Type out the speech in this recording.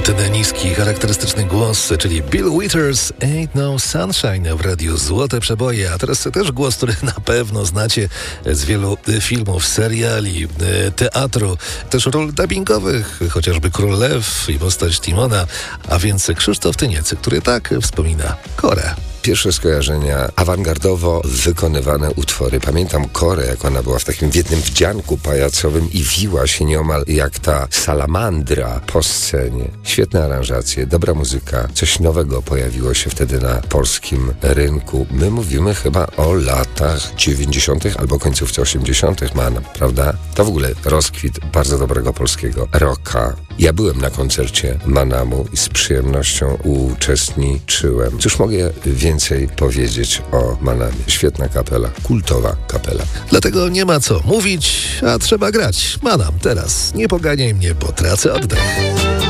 Ten niski, charakterystyczny głos, czyli Bill Withers, Ain't No Sunshine w radiu Złote Przeboje. A teraz też głos, który na pewno znacie z wielu filmów, seriali, teatru, też ról dubbingowych, chociażby Król Lew i postać Timona, a więc Krzysztof Tyniec, który tak wspomina Korę. Pierwsze skojarzenia, awangardowo wykonywane utwory. Pamiętam Korę, jak ona była w takim jednym wdzianku pajacowym i wiła się nieomal jak ta salamandra po scenie. Świetne aranżacje, dobra muzyka. Coś nowego pojawiło się wtedy na polskim rynku. My mówimy chyba o latach 90. albo końcówce 80., prawda? To w ogóle rozkwit bardzo dobrego polskiego rocka. Ja byłem na koncercie Manamu i z przyjemnością uczestniczyłem. Cóż mogę więcej powiedzieć o Manamie? Świetna kapela, kultowa kapela. Dlatego nie ma co mówić, a trzeba grać. Manam teraz. Nie poganiaj mnie, bo tracę oddech.